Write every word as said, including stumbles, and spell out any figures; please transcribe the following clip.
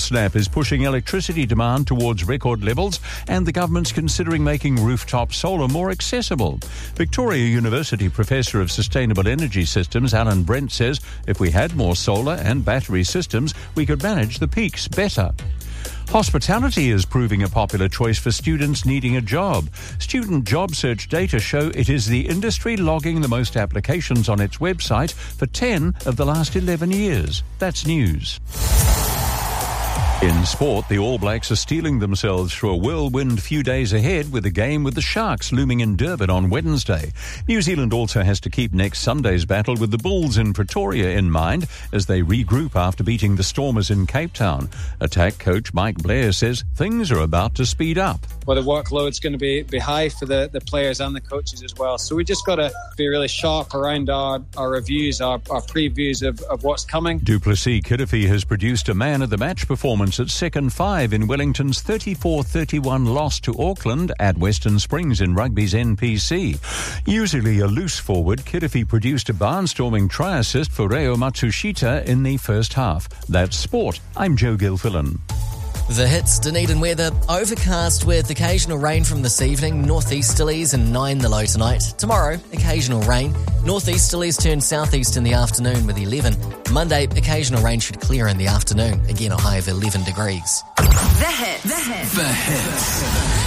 snap is pushing electricity demand towards record levels, and the government's considering making rooftop solar more accessible. Victoria University Professor of Sustainable Energy Systems Alan Brent says if we had more solar and battery systems, we could manage the peaks better. Hospitality is proving a popular choice for students needing a job. Student job search data show it is the industry logging the most applications on its website for ten of the last eleven years. That's news. In sport, the All Blacks are steeling themselves for a whirlwind few days ahead with a game with the Sharks looming in Durban on Wednesday. New Zealand also has to keep next Sunday's battle with the Bulls in Pretoria in mind as they regroup after beating the Stormers in Cape Town. Attack coach Mike Blair says things are about to speed up. Well, the workload's going to be, be high for the, the players and the coaches as well. So we just got to be really sharp around our, our reviews, our, our previews of, of what's coming. Du Plessis-Kirifi has produced a man-of-the-match performance at second five in Wellington's thirty-four thirty-one loss to Auckland at Western Springs in rugby's N P C. Usually a loose forward, Kirifi produced a barnstorming try assist for Reo Matsushita in the first half. That's sport. I'm Joe Gilfillan. The hits, Dunedin weather, overcast with occasional rain from this evening, northeasterlies and nine the low tonight. Tomorrow, occasional rain, northeasterlies turn southeast in the afternoon with eleven. Monday, occasional rain should clear in the afternoon, again a high of eleven degrees. The hits. The hits. The hits.